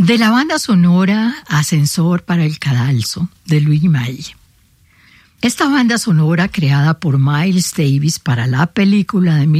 De la banda sonora Ascensor para el Cadalso, de Louis Malle. Esta banda sonora, creada por Miles Davis para la película de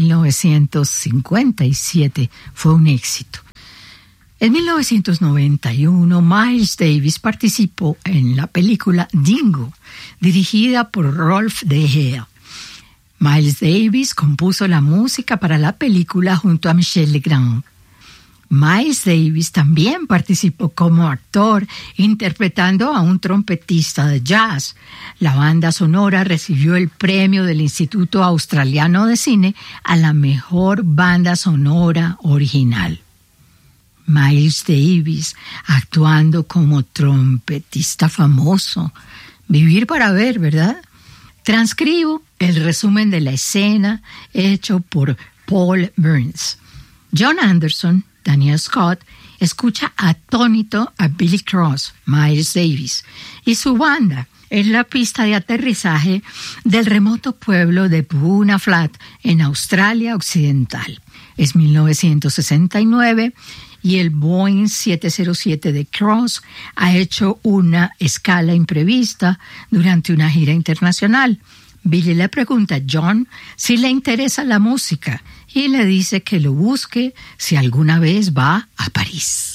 1957, fue un éxito. En 1991, Miles Davis participó en la película Dingo, dirigida por Rolf de Geer. Miles Davis compuso la música para la película junto a Michel Legrand. Miles Davis también participó como actor, interpretando a un trompetista de jazz. La banda sonora recibió el premio del Instituto Australiano de Cine a la mejor banda sonora original. Miles Davis actuando como trompetista famoso. Vivir para ver, ¿verdad? Transcribo el resumen de la escena hecho por Paul Burns. John Anderson, Daniel Scott, escucha atónito a Billy Cross, Miles Davis, y su banda en la pista de aterrizaje del remoto pueblo de Boonah Flat, en Australia Occidental. Es 1969 y el Boeing 707 de Cross ha hecho una escala imprevista durante una gira internacional. Billy le pregunta a John si le interesa la música y le dice que lo busque si alguna vez va a París.